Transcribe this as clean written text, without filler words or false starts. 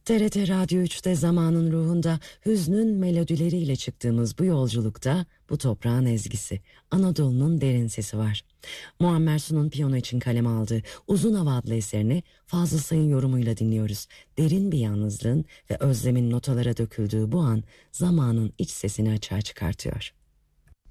TRT Radyo 3'te Zamanın Ruhunda hüznün melodileriyle çıktığımız bu yolculukta bu toprağın ezgisi, Anadolu'nun derin sesi var. Muammer Sun'un piyano için kaleme aldığı Uzun Hava adlı eserini Fazıl Say'ın yorumuyla dinliyoruz. Derin bir yalnızlığın ve özlemin notalara döküldüğü bu an zamanın iç sesini açığa çıkartıyor.